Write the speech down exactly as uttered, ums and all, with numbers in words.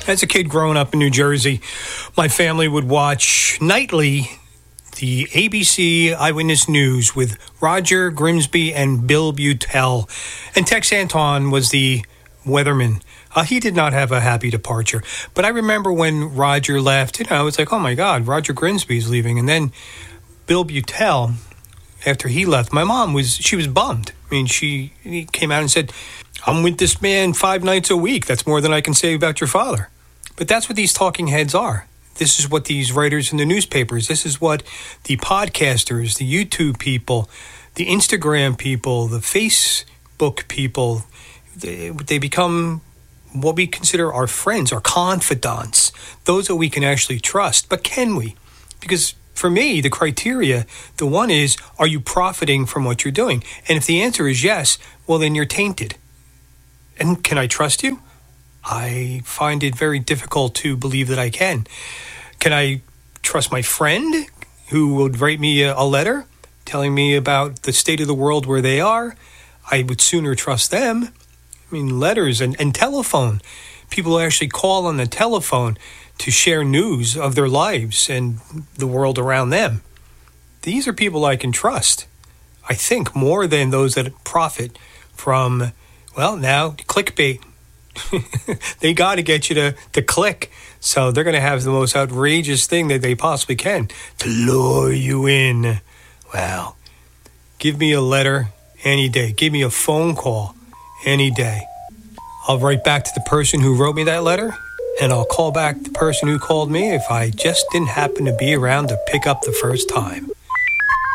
As a kid growing up in New Jersey, my family would watch nightly the A B C Eyewitness News with Roger Grimsby and Bill Butel. And Tex Anton was the weatherman. Uh, he did not have a happy departure. But I remember when Roger left, you know, I was like, oh my God, Roger Grimsby's leaving. And then Bill Butel, after he left, my mom was, she was bummed. I mean, she he came out and said, I'm with this man five nights a week. That's more than I can say about your father. But that's what these talking heads are. This is what these writers in the newspapers, this is what the podcasters, the YouTube people, the Instagram people, the Facebook people, they, they become what we consider our friends, our confidants, those that we can actually trust. But can we? Because for me, the criteria, the one is, are you profiting from what you're doing? And if the answer is yes, well, then you're tainted. And can I trust you? I find it very difficult to believe that I can. Can I trust my friend who would write me a, a letter telling me about the state of the world where they are? I would sooner trust them. I mean, letters and, and telephone. People actually call on the telephone to share news of their lives and the world around them. These are people I can trust, I think, more than those that profit from, well, now, clickbait. They got to get you to, to click. So they're going to have the most outrageous thing that they possibly can to lure you in. Well, give me a letter any day. Give me a phone call any day. I'll write back to the person who wrote me that letter, and I'll call back the person who called me if I just didn't happen to be around to pick up the first time.